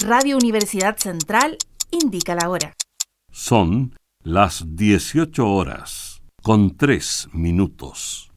Radio Universidad Central indica la hora. Son las 18 horas, con 3 minutos.